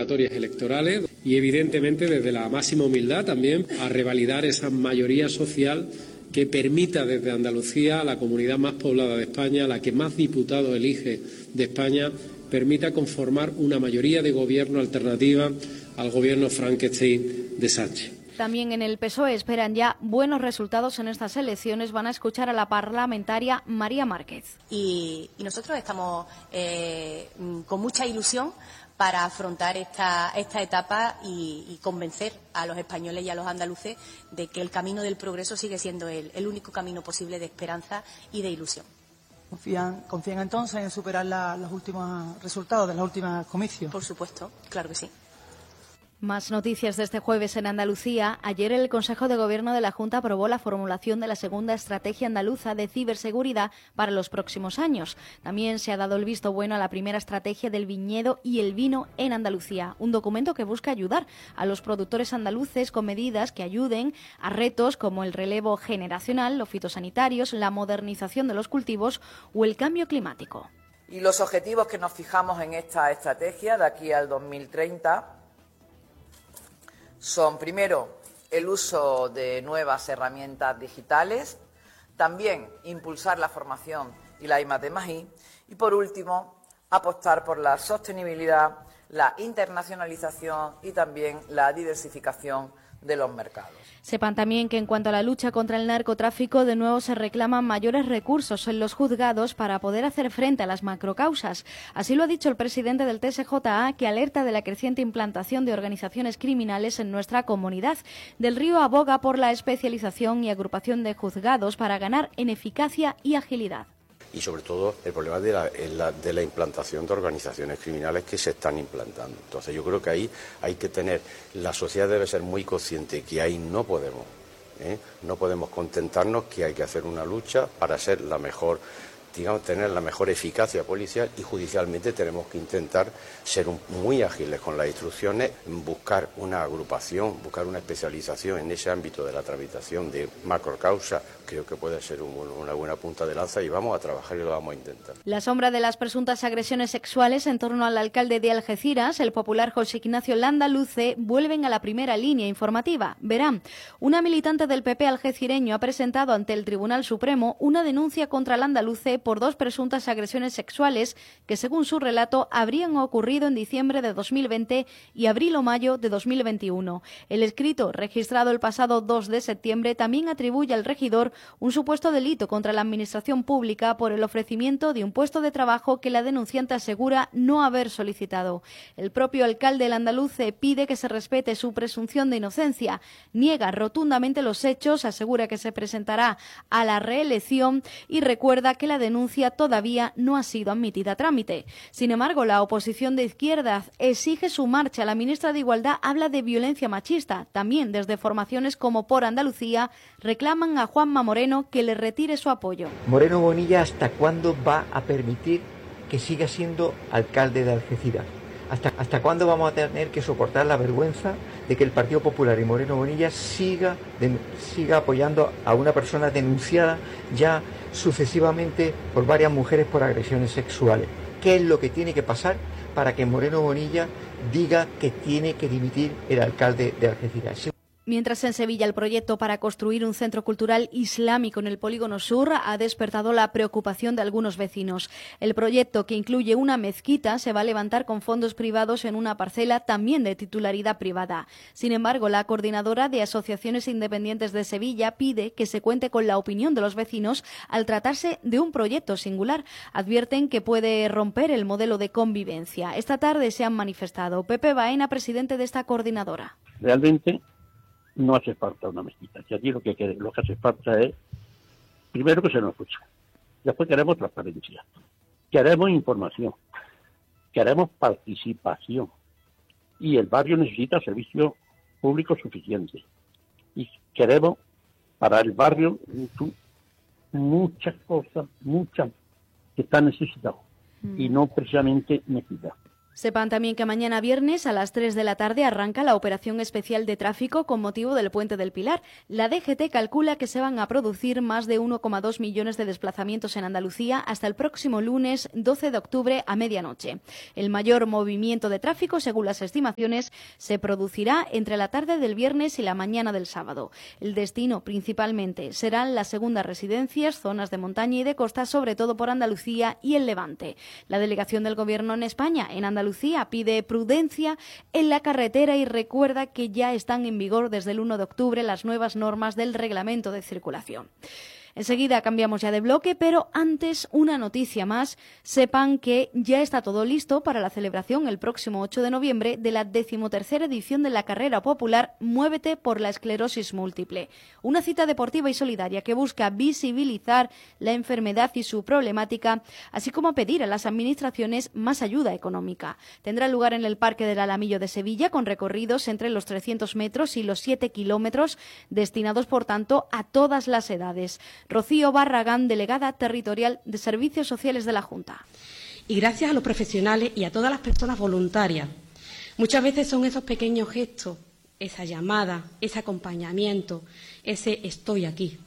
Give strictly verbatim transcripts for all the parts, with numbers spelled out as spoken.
convocatorias electorales y, evidentemente, desde la máxima humildad también a revalidar esa mayoría social que permita desde Andalucía, la comunidad más poblada de España, la que más diputados elige de España, permita conformar una mayoría de gobierno alternativa al gobierno Frankenstein de Sánchez. También en el P S O E esperan ya buenos resultados en estas elecciones. Van a escuchar a la parlamentaria María Márquez. Y, y nosotros estamos eh, con mucha ilusión para afrontar esta, esta etapa y, y convencer a los españoles y a los andaluces de que el camino del progreso sigue siendo el, el único camino posible de esperanza y de ilusión. ¿Confían, confían entonces en superar la, los últimos resultados de los últimos comicios? Por supuesto, claro que sí. Más noticias de este jueves en Andalucía. Ayer el Consejo de Gobierno de la Junta aprobó la formulación de la segunda estrategia andaluza de ciberseguridad para los próximos años. También se ha dado el visto bueno a la primera estrategia del viñedo y el vino en Andalucía, un documento que busca ayudar a los productores andaluces con medidas que ayuden a retos como el relevo generacional, los fitosanitarios, la modernización de los cultivos o el cambio climático. Y los objetivos que nos fijamos en esta estrategia de aquí al dos mil treinta son, primero, el uso de nuevas herramientas digitales, también impulsar la formación y la I más D más I, y, por último, apostar por la sostenibilidad, la internacionalización y también la diversificación de los mercados. Sepan también que en cuanto a la lucha contra el narcotráfico, de nuevo se reclaman mayores recursos en los juzgados para poder hacer frente a las macrocausas. Así lo ha dicho el presidente del T S J A, que alerta de la creciente implantación de organizaciones criminales en nuestra comunidad. Del Río aboga por la especialización y agrupación de juzgados para ganar en eficacia y agilidad. Y sobre todo el problema de la, de la implantación de organizaciones criminales que se están implantando. Entonces yo creo que ahí hay que tener, la sociedad debe ser muy consciente que ahí no podemos, ¿eh? no podemos contentarnos, que hay que hacer una lucha para ser la mejor, digamos, tener la mejor eficacia policial, y judicialmente tenemos que intentar ser un, muy ágiles con las instrucciones, buscar una agrupación, buscar una especialización en ese ámbito de la tramitación de macrocausa. Creo que puede ser un, una buena punta de lanza y vamos a trabajar y lo vamos a intentar. La sombra de las presuntas agresiones sexuales en torno al alcalde de Algeciras, el popular José Ignacio Landaluce, vuelven a la primera línea informativa. Verán, una militante del P P algecireño ha presentado ante el Tribunal Supremo una denuncia contra Landaluce por dos presuntas agresiones sexuales que, según su relato, habrían ocurrido en diciembre de dos mil veinte y abril o mayo de dos mil veintiuno. El escrito, registrado el pasado dos de septiembre, también atribuye al regidor un supuesto delito contra la administración pública por el ofrecimiento de un puesto de trabajo que la denunciante asegura no haber solicitado. El propio alcalde Landaluce pide que se respete su presunción de inocencia, niega rotundamente los hechos, asegura que se presentará a la reelección y recuerda que la denuncia todavía no ha sido admitida a trámite. Sin embargo, la oposición de izquierdas exige su marcha. La ministra de Igualdad habla de violencia machista. También desde formaciones como Por Andalucía reclaman a Juanma Moreno que le retire su apoyo. Moreno Bonilla, ¿hasta cuándo va a permitir que siga siendo alcalde de Algeciras? ¿Hasta, ¿Hasta cuándo vamos a tener que soportar la vergüenza de que el Partido Popular y Moreno Bonilla siga, de, siga apoyando a una persona denunciada ya sucesivamente por varias mujeres por agresiones sexuales? ¿Qué es lo que tiene que pasar para que Moreno Bonilla diga que tiene que dimitir el alcalde de Algeciras? Mientras en Sevilla el proyecto para construir un centro cultural islámico en el Polígono Sur ha despertado la preocupación de algunos vecinos. El proyecto, que incluye una mezquita, se va a levantar con fondos privados en una parcela también de titularidad privada. Sin embargo, la coordinadora de Asociaciones Independientes de Sevilla pide que se cuente con la opinión de los vecinos al tratarse de un proyecto singular. Advierten que puede romper el modelo de convivencia. Esta tarde se han manifestado. Pepe Baena, presidente de esta coordinadora. Realmente no hace falta una mezquita. Y aquí lo que, lo que hace falta es, primero, que se nos escuche. Después queremos transparencia. Queremos información. Queremos participación. Y el barrio necesita servicio público suficiente. Y queremos, para el barrio, muchas cosas, muchas que están necesitadas. Mm. Y no precisamente mezquitas. Sepan también que mañana viernes a las tres de la tarde arranca la operación especial de tráfico con motivo del Puente del Pilar. La D G T calcula que se van a producir más de uno coma dos millones de desplazamientos en Andalucía hasta el próximo lunes doce de octubre a medianoche. El mayor movimiento de tráfico, según las estimaciones, se producirá entre la tarde del viernes y la mañana del sábado. El destino principalmente serán las segundas residencias, zonas de montaña y de costa, sobre todo por Andalucía y el Levante. La delegación del Gobierno en España, en Andalucía, Andalucía pide prudencia en la carretera y recuerda que ya están en vigor desde el uno de octubre las nuevas normas del reglamento de circulación. Enseguida cambiamos ya de bloque, pero antes una noticia más. Sepan que ya está todo listo para la celebración el próximo ocho de noviembre de la decimotercera edición de la carrera popular Muévete por la esclerosis múltiple. Una cita deportiva y solidaria que busca visibilizar la enfermedad y su problemática, así como pedir a las administraciones más ayuda económica. Tendrá lugar en el Parque del Alamillo de Sevilla, con recorridos entre los trescientos metros y los siete kilómetros, destinados por tanto a todas las edades. Rocío Barragán, delegada territorial de Servicios Sociales de la Junta. Y gracias a los profesionales y a todas las personas voluntarias. Muchas veces son esos pequeños gestos, esa llamada, ese acompañamiento, ese estoy aquí,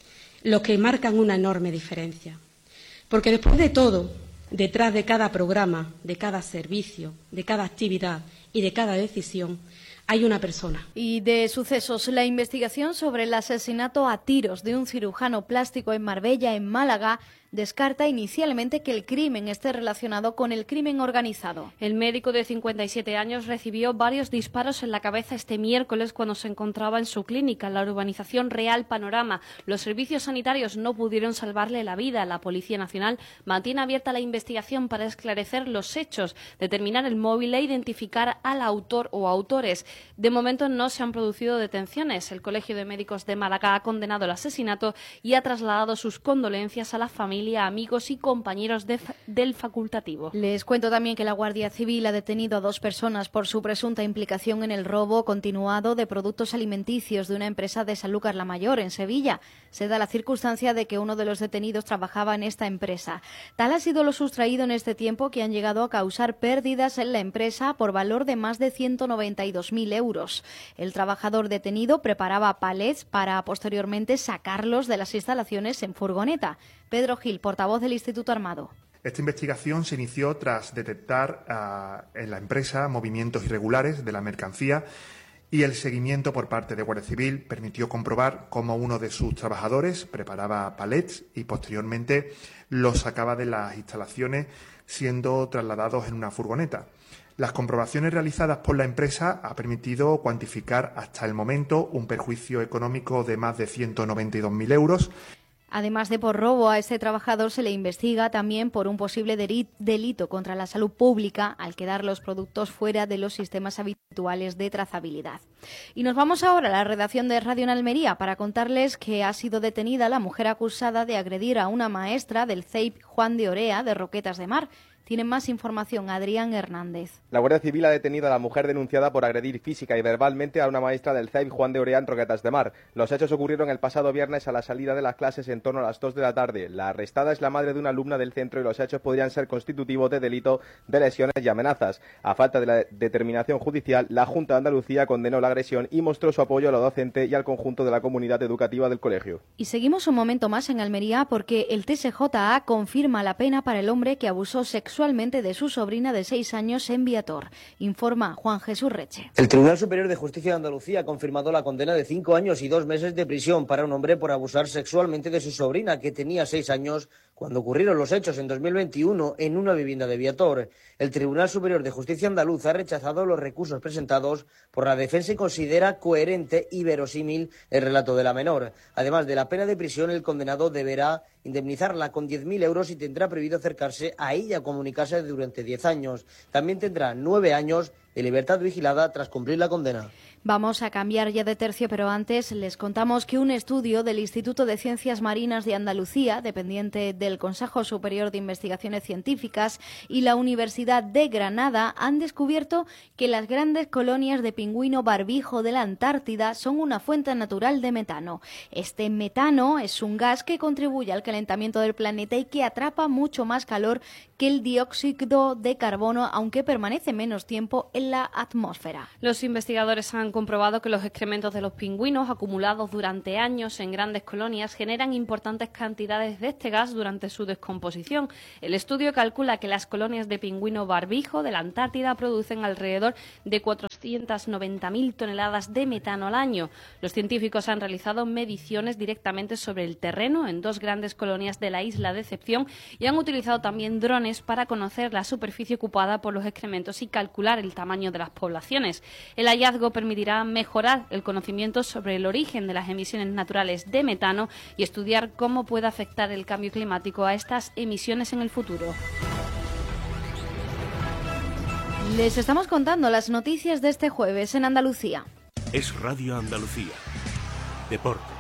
los que marcan una enorme diferencia. Porque después de todo, detrás de cada programa, de cada servicio, de cada actividad y de cada decisión, hay una persona. Y de sucesos, la investigación sobre el asesinato a tiros de un cirujano plástico en Marbella, en Málaga, descarta inicialmente que el crimen esté relacionado con el crimen organizado. El médico de cincuenta y siete años recibió varios disparos en la cabeza este miércoles cuando se encontraba en su clínica, en la urbanización Real Panorama. Los servicios sanitarios no pudieron salvarle la vida. La Policía Nacional mantiene abierta la investigación para esclarecer los hechos, determinar el móvil e identificar al autor o autores. De momento no se han producido detenciones. El Colegio de Médicos de Málaga ha condenado el asesinato y ha trasladado sus condolencias a la familia, amigos y compañeros de, del facultativo. Les cuento también que la Guardia Civil ha detenido a dos personas por su presunta implicación en el robo continuado de productos alimenticios de una empresa de Sanlúcar la Mayor, en Sevilla. Se da la circunstancia de que uno de los detenidos trabajaba en esta empresa. Tal ha sido lo sustraído en este tiempo que han llegado a causar pérdidas en la empresa por valor de más de ciento noventa y dos mil euros. El trabajador detenido preparaba palets para posteriormente sacarlos de las instalaciones en furgoneta. Pedro Gil, portavoz del Instituto Armado. Esta investigación se inició tras detectar uh, en la empresa movimientos irregulares de la mercancía y el seguimiento por parte de Guardia Civil permitió comprobar cómo uno de sus trabajadores preparaba palets y posteriormente los sacaba de las instalaciones siendo trasladados en una furgoneta. Las comprobaciones realizadas por la empresa han permitido cuantificar hasta el momento un perjuicio económico de más de ciento noventa y dos mil euros. Además de por robo, a este trabajador se le investiga también por un posible delito contra la salud pública al quedar los productos fuera de los sistemas habituales de trazabilidad. Y nos vamos ahora a la redacción de Radio en Almería para contarles que ha sido detenida la mujer acusada de agredir a una maestra del C E I P Juan de Orea de Roquetas de Mar. Tienen más información Adrián Hernández. La Guardia Civil ha detenido a la mujer denunciada por agredir física y verbalmente a una maestra del C E I P Juan de Orea en Roquetas de Mar. Los hechos ocurrieron el pasado viernes a la salida de las clases en torno a las dos de la tarde. La arrestada es la madre de una alumna del centro y los hechos podrían ser constitutivos de delito de lesiones y amenazas. A falta de la determinación judicial, la Junta de Andalucía condenó la agresión y mostró su apoyo a la docente y al conjunto de la comunidad educativa del colegio. Y seguimos un momento más en Almería porque el T S J A confirma la pena para el hombre que abusó sexualmente de su sobrina de seis años en Viator. Informa Juan Jesús Reche. El Tribunal Superior de Justicia de Andalucía ha confirmado la condena de cinco años y dos meses de prisión para un hombre por abusar sexualmente de su sobrina, que tenía seis años cuando ocurrieron los hechos en dos mil veintiuno en una vivienda de Viator. El Tribunal Superior de Justicia andaluz ha rechazado los recursos presentados por la defensa y considera coherente y verosímil el relato de la menor. Además de la pena de prisión, el condenado deberá indemnizarla con diez mil euros y tendrá prohibido acercarse a ella o comunicarse durante diez años. También tendrá nueve años en libertad vigilada tras cumplir la condena. Vamos a cambiar ya de tercio, pero antes les contamos que un estudio del Instituto de Ciencias Marinas de Andalucía, dependiente del Consejo Superior de Investigaciones Científicas, y la Universidad de Granada han descubierto que las grandes colonias de pingüino barbijo de la Antártida son una fuente natural de metano. Este metano es un gas que contribuye al calentamiento del planeta y que atrapa mucho más calor que el dióxido de carbono, aunque permanece menos tiempo en la atmósfera. Los investigadores han comprobado que los excrementos de los pingüinos acumulados durante años en grandes colonias generan importantes cantidades de este gas durante su descomposición. El estudio calcula que las colonias de pingüino barbijo de la Antártida producen alrededor de cuatrocientas noventa mil toneladas de metano al año. Los científicos han realizado mediciones directamente sobre el terreno en dos grandes colonias de la isla de Decepción y han utilizado también drones para conocer la superficie ocupada por los excrementos y calcular el tamaño de las poblaciones. El hallazgo permitirá mejorar el conocimiento sobre el origen de las emisiones naturales de metano y estudiar cómo puede afectar el cambio climático a estas emisiones en el futuro. Les estamos contando las noticias de este jueves en Andalucía. Es Radio Andalucía. Deportes.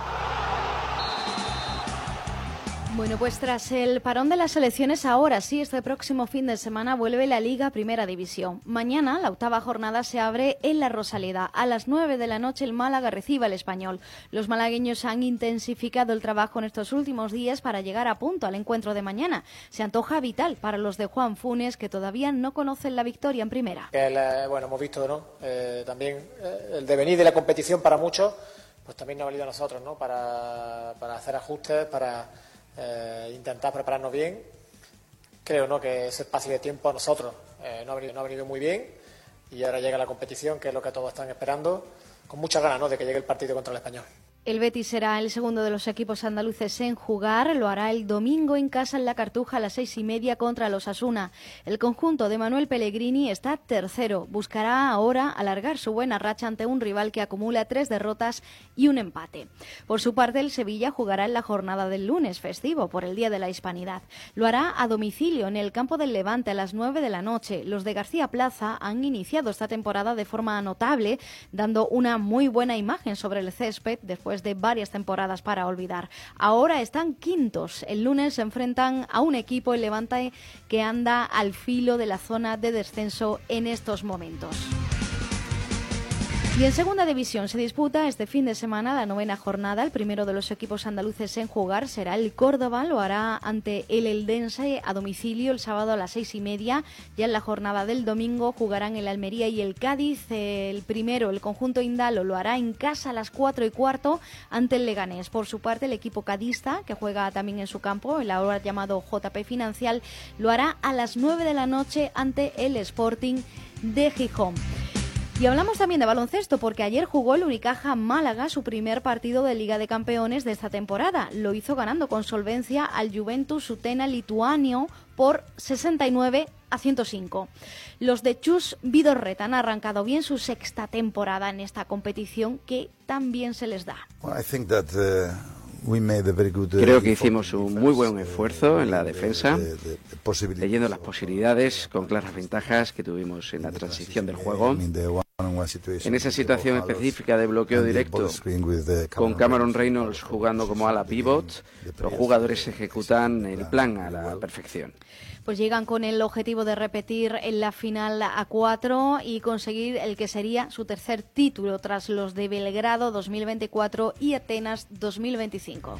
Bueno, pues tras el parón de las elecciones, ahora sí, este próximo fin de semana vuelve la Liga Primera División. Mañana, la octava jornada se abre en La Rosaleda. A las nueve de la noche, el Málaga recibe al Español. Los malagueños han intensificado el trabajo en estos últimos días para llegar a punto al encuentro de mañana. Se antoja vital para los de Juan Funes, que todavía no conocen la victoria en primera. El, eh, bueno, hemos visto, ¿no? Eh, también eh, el devenir de la competición para muchos, pues también nos ha valido a nosotros, ¿no? Para, para hacer ajustes, para Eh, intentar prepararnos bien. Creo no que ese espacio de tiempo a nosotros eh, no, ha venido, no ha venido muy bien y ahora llega la competición, que es lo que todos están esperando, con muchas ganas, ¿no?, de que llegue el partido contra el Español. El Betis será el segundo de los equipos andaluces en jugar. Lo hará el domingo en casa en La Cartuja a las seis y media contra los Osasuna. El conjunto de Manuel Pellegrini está tercero. Buscará ahora alargar su buena racha ante un rival que acumula tres derrotas y un empate. Por su parte, el Sevilla jugará en la jornada del lunes festivo por el Día de la Hispanidad. Lo hará a domicilio en el campo del Levante a las nueve de la noche. Los de García Plaza han iniciado esta temporada de forma notable, dando una muy buena imagen sobre el césped después de varias temporadas para olvidar. Ahora están quintos. El lunes se enfrentan a un equipo, el Levante, que anda al filo de la zona de descenso en estos momentos. Y en segunda división se disputa este fin de semana la novena jornada. El primero de los equipos andaluces en jugar será el Córdoba. Lo hará ante el Eldense a domicilio el sábado a las seis y media. Ya en la jornada del domingo jugarán el Almería y el Cádiz. El primero, el conjunto indalo, lo hará en casa a las cuatro y cuarto ante el Leganés. Por su parte, el equipo cadista, que juega también en su campo, el ahora llamado J P Financial, lo hará a las nueve de la noche ante el Sporting de Gijón. Y hablamos también de baloncesto, porque ayer jugó el Unicaja Málaga su primer partido de Liga de Campeones de esta temporada. Lo hizo ganando con solvencia al Juventus Utena Lituanio por sesenta y nueve a ciento cinco. Los de Chus Vidorret han arrancado bien su sexta temporada en esta competición, que tan bien se les da. Well, I think that, uh... Creo que hicimos un muy buen esfuerzo en la defensa, leyendo las posibilidades con claras ventajas que tuvimos en la transición del juego. En esa situación específica de bloqueo directo, con Cameron Reynolds jugando como ala pivot, los jugadores ejecutan el plan a la perfección. Pues llegan con el objetivo de repetir en la final a cuatro y conseguir el que sería su tercer título tras los de Belgrado dos mil veinticuatro y Atenas dos mil veinticinco.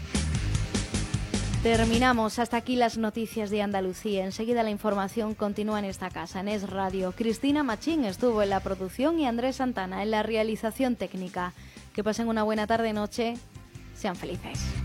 Terminamos. Hasta aquí las noticias de Andalucía. Enseguida la información continúa en esta casa, en Es Radio. Cristina Machín estuvo en la producción y Andrés Santana en la realización técnica. Que pasen una buena tarde-noche. Sean felices.